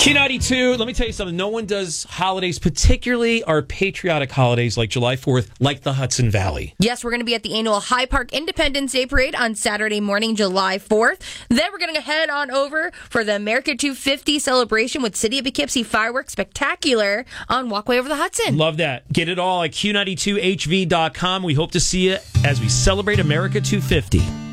Q92, let me tell you something. No one does holidays, particularly our patriotic holidays like July 4th, like the Hudson Valley. Yes, we're going to be at the annual High Park Independence Day Parade on Saturday morning, July 4th. Then we're going to head on over for the America 250 celebration with City of Poughkeepsie Fireworks Spectacular on Walkway Over the Hudson. Love that. Get it all at Q92HV.com. We hope to see you as we celebrate America 250.